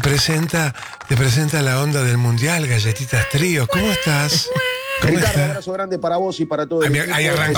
te presenta la onda del Mundial, Galletitas Trío. ¿Cómo estás? ¿Cómo Ricardo, estás? un abrazo grande para vos y para todo el equipo. Ahí arrancó.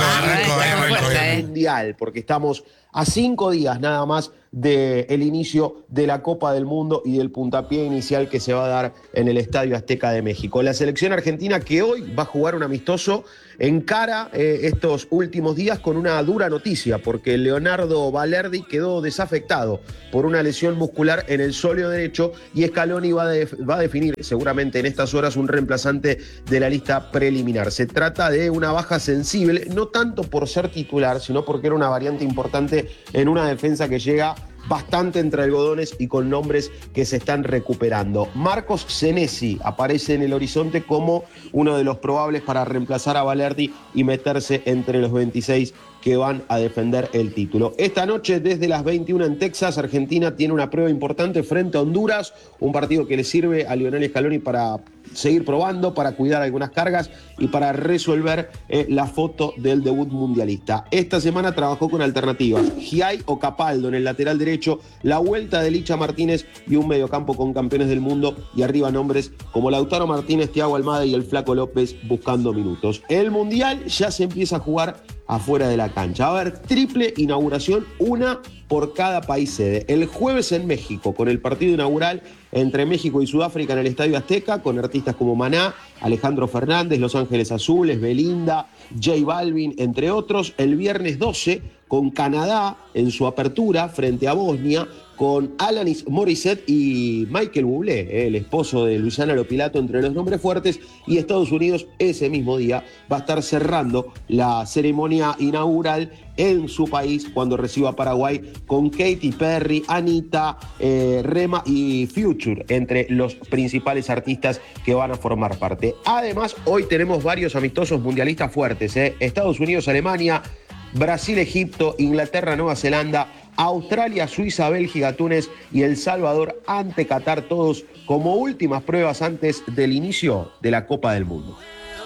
Mundial, porque estamos a 5 días nada más del inicio de la Copa del Mundo y del puntapié inicial que se va a dar en el Estadio Azteca de México. La selección argentina, que hoy va a jugar un amistoso, encara estos últimos días con una dura noticia, porque Leonardo Balerdi quedó desafectado por una lesión muscular en el sóleo derecho y Scaloni va a definir seguramente en estas horas un reemplazante de la lista preliminar. Se trata de una baja sensible, no tanto por ser titular, sino porque era una variante importante en una defensa que llega bastante entre algodones y con nombres que se están recuperando. Marcos Senesi aparece en el horizonte como uno de los probables para reemplazar a Balerdi y meterse entre los 26 que van a defender el título. Esta noche, desde las 21 en Texas, Argentina tiene una prueba importante frente a Honduras, un partido que le sirve a Lionel Scaloni para seguir probando, para cuidar algunas cargas y para resolver la foto del debut mundialista. Esta semana trabajó con alternativas: Giai o Capaldo en el lateral derecho, la vuelta de Licha Martínez y un mediocampo con campeones del mundo, y arriba nombres como Lautaro Martínez, Thiago Almada y el Flaco López buscando minutos. El mundial ya se empieza a jugar afuera de la cancha. Va a haber triple inauguración, una por cada país sede. El jueves en México, con el partido inaugural entre México y Sudáfrica en el Estadio Azteca, con artistas como Maná, Alejandro Fernández, Los Ángeles Azules, Belinda, J Balvin, entre otros. El viernes 12, con Canadá en su apertura frente a Bosnia, con Alanis Morissette y Michael Bublé, el esposo de Luciana Lopilato, entre los nombres fuertes. Y Estados Unidos ese mismo día va a estar cerrando la ceremonia inaugural en su país cuando reciba a Paraguay, con Katy Perry, Anita, Rema y Future entre los principales artistas que van a formar parte. Además, hoy tenemos varios amistosos mundialistas fuertes, Estados Unidos, Alemania, Brasil, Egipto, Inglaterra, Nueva Zelanda, Australia, Suiza, Bélgica, Túnez y El Salvador ante Qatar, todos como últimas pruebas antes del inicio de la Copa del Mundo.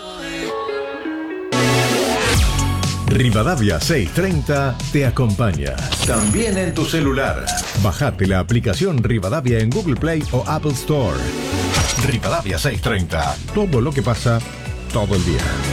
Rivadavia 630 te acompaña. También en tu celular. Bajate la aplicación Rivadavia en Google Play o Apple Store. Rivadavia 630. Todo lo que pasa todo el día.